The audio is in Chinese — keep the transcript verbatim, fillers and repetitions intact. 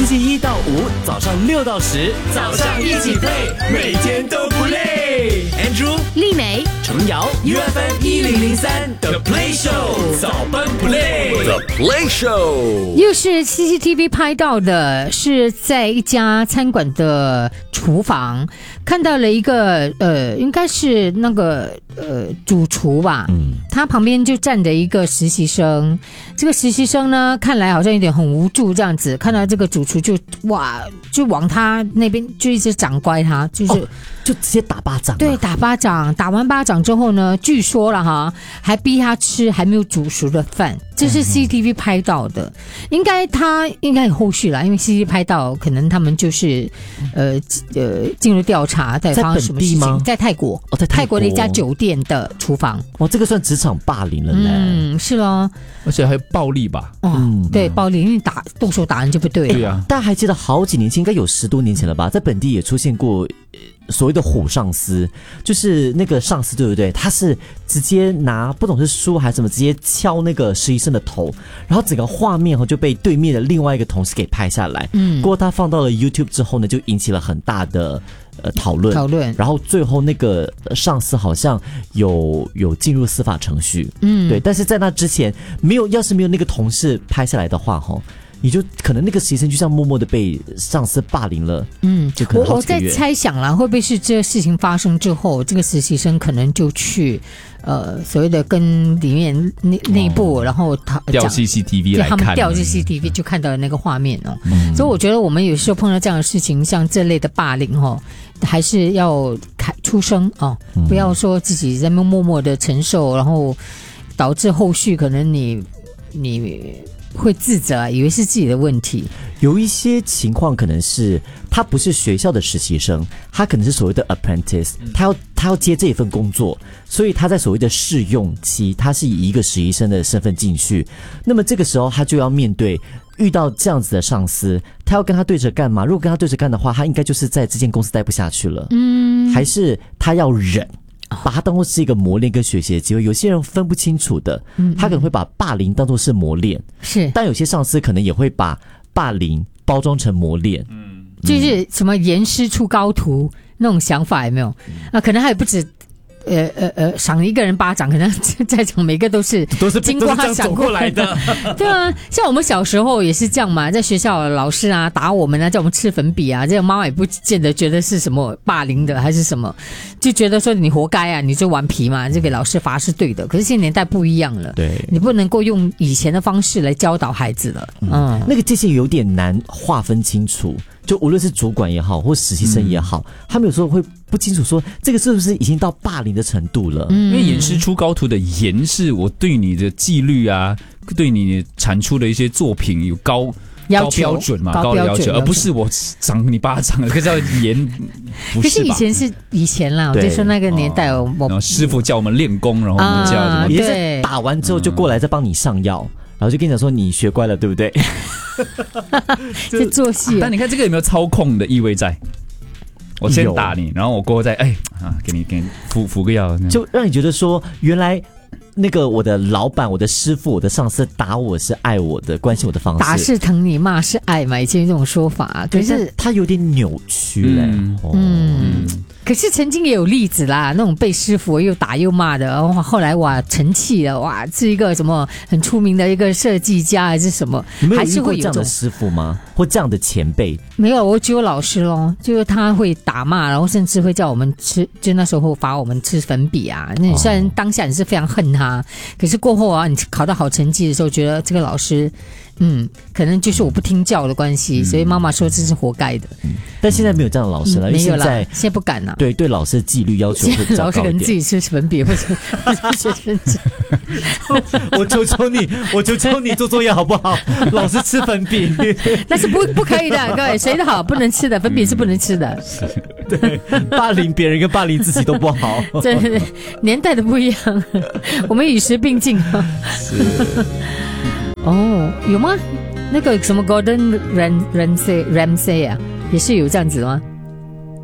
期一到五早上六到十，早上一起 play， 每天都不累。Andrew、 丽美、 程瑶 ，U F M 一零零三 The Play Show， 早班 Play，The Play Show， 又是 C C T V 拍到的，是在一家餐馆的厨房看到了一个呃，应该是那个呃主厨吧，嗯，他旁边就站着一个实习生，这个实习生呢看来好像有点很无助这样子，看到这个主厨就哇就往他那边就一直掌掴他，就是、 哦、就直接打巴掌、啊， 对，打巴掌，打完巴掌之后呢，据说了哈，还逼他吃还没有煮熟的饭，这是 C C T V 拍到的，嗯、应该他应该有后续啦，因为 C C T V 拍到，可能他们就是呃呃进入调查，在发生什么事情，在泰国， 哦，在泰国， 泰国的一家酒店的厨房， 哇，这个算职场霸凌了嘞， 嗯，是咯， 而且还有暴力吧， 哦、嗯，对，暴力，因为打动手打人就不对了， 对啊， 大家还记得好几年前，应该有十多年前了吧，在本地也出现过。所谓的虎上司，就是那个上司对不对？他是直接拿不懂是书还是什么，直接敲那个实习生的头，然后整个画面就被对面的另外一个同事给拍下来。嗯，不过他放到了 YouTube 之后呢，就引起了很大的呃讨论。讨论，然后最后那个上司好像有有进入司法程序。嗯，对，但是在那之前，没有要是没有那个同事拍下来的话，哈。你就可能那个实习生就这样默默的被上司霸凌了，嗯，就可能好我我在猜想啦，会不会是这个事情发生之后，这个实习生可能就去呃所谓的跟里面内内部，哦、然后他调 C C T V 来看， 他们调 C C T V 就看到了那个画面哦，嗯、所以我觉得我们有时候碰到这样的事情，像这类的霸凌哦，还是要出声哦，嗯、不要说自己在那默默的承受，然后导致后续可能你你。会自责，以为是自己的问题。 有一些情况可能是他不是学校的实习生，他可能是所谓的 apprentice， 他要他要接这一份工作，所以他在所谓的试用期，他是以一个实习生的身份进去。那么这个时候他就要面对遇到这样子的上司，他要跟他对着干嘛？如果跟他对着干的话，他应该就是在这间公司待不下去了。嗯，还是他要忍？把它当作是一个磨练跟学习的机会，有些人分不清楚的，他可能会把霸凌当作是磨练，是，但有些上司可能也会把霸凌包装成磨练，嗯， 就是什么严师出高徒那种想法有没有？啊，可能还不止。呃呃呃，赏一个人巴掌，可能在场每个都是都是经过他想过来的， 对啊，像我们小时候也是这样嘛，在学校老师啊打我们啊，叫我们吃粉笔啊，这个妈妈也不见得觉得是什么霸凌的还是什么，就觉得说你活该啊，你就顽皮嘛，这个老师罚是对的。可是现在年代不一样了，对，你不能够用以前的方式来教导孩子了，嗯， 嗯那个界限有点难划分清楚。就无论是主管也好，或实习生也好，嗯、他们有时候会不清楚说这个是不是已经到霸凌的程度了。 嗯、因为严师出高徒的严是我对你的纪律啊，对你产出的一些作品有高高标准嘛，高的要求，而不是我赏你巴掌，可是要严，不是吧？可是以前是以前啦，我就说那个年代， 哦、 我然后师傅叫我们练功，然后我们叫什么？ 也是打完之后就过来再帮你上药。嗯然后就跟你讲说你学乖了，对不对？ 在做戏、啊， 但你看这个有没有操控的意味在？我先打你，然后我过后再哎啊，给你给你服服个药， 就让你觉得说原来。那个我的老板、我的师傅、我的上司打我是爱我的、关心我的方式， 打是疼你，骂是爱嘛，以前这种说法，可是他有点扭曲嘞、欸。 嗯，哦、嗯可是曾经也有例子啦，那种被师傅又打又骂的，哇，后来哇成器了，哇，是一个什么很出名的一个设计家还是什么？ 你们有遇过这样的师傅吗？或这样的前辈？ 没有，我只有老师咯，就是他会打骂，然后甚至会叫我们吃，就那时候罚我们吃粉笔啊。那虽然当下你是非常恨他，可是过后啊，你考到好成绩的时候，觉得这个老师。嗯，可能就是我不听教的关系，嗯、所以妈妈说这是活该的。 嗯、但现在没有这样的老师了，嗯、 没有了， 现在现在不敢了。 对对，老师的纪律要求会比较高一点。 老师可能自己吃粉笔或者学生纸。 我求求你，我求求你做作业好不好？老师吃粉笔， 那是不不可以的，各位，谁的好不能吃的，粉笔是不能吃的。 对，霸凌别人跟霸凌自己都不好。 对对对，年代的不一样，我们与时并进啊。 是。 哦，有吗？那个什么 Gordon Ramsay Ramsay 啊，也是有这样子吗？